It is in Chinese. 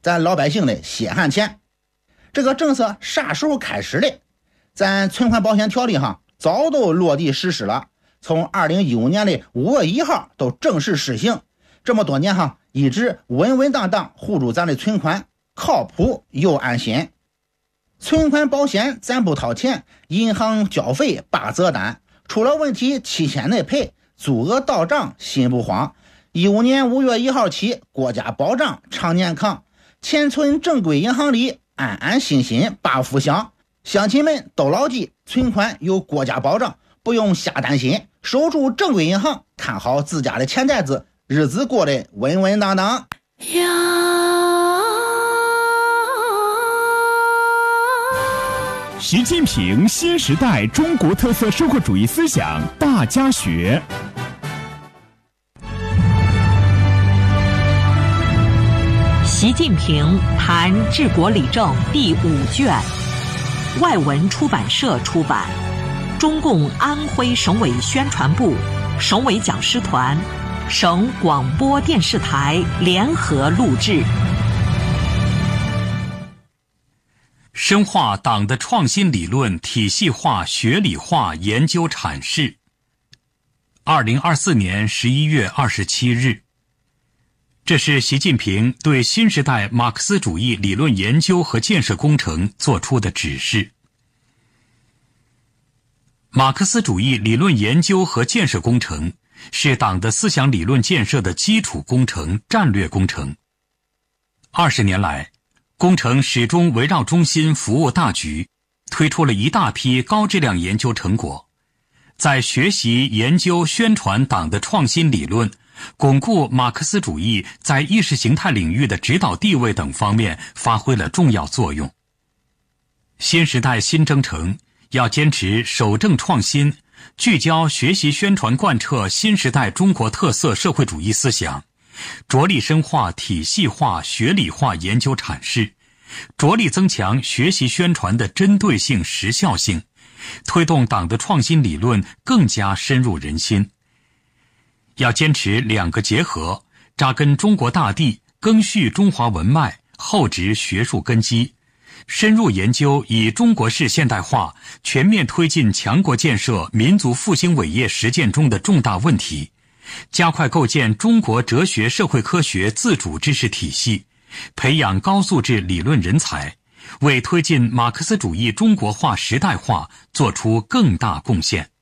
咱老百姓的血汗钱。这个政策啥时候开始的？咱存款保险条例上早都落地实施了，从2015年的5月1号都正式施行。这么多年哈，一直稳稳当当护住咱的存款，靠谱又安心。存款保险咱不掏钱，银行交费8折单，出了问题期限内赔，足额到账心不慌。15年5月1号起，国家保障常年扛，钱存正规银行里，安安心心把福享。乡亲们都牢记，存款有国家保障，不用瞎担心，守住正规银行，看好自家的钱袋子，日子过得稳稳当当。 习近平新时代中国特色社会主义思想大家学。 习近平谈治国理政第5卷，外文出版社出版，中共安徽省委宣传部、省委讲师团、省广播电视台联合录制。 深化党的创新理论体系化、学理化研究阐释。2024年11月27日，这是习近平对新时代马克思主义理论研究和建设工程作出的指示。马克思主义理论研究和建设工程是党的思想理论建设的基础工程、战略工程。20年来，工程始终围绕中心服务大局，推出了一大批高质量研究成果，在学习、研究、宣传党的创新理论，巩固马克思主义在意识形态领域的指导地位等方面发挥了重要作用。新时代新征程要坚持守正创新，聚焦学习宣传贯彻新时代中国特色社会主义思想，着力深化体系化、学理化研究阐释，着力增强学习宣传的针对性、时效性，推动党的创新理论更加深入人心。要坚持两个结合，扎根中国大地，赓续中华文脉，厚植学术根基，深入研究以中国式现代化全面推进强国建设、民族复兴伟业实践中的重大问题，加快构建中国哲学社会科学自主知识体系，培养高素质理论人才，为推进马克思主义中国化时代化做出更大贡献。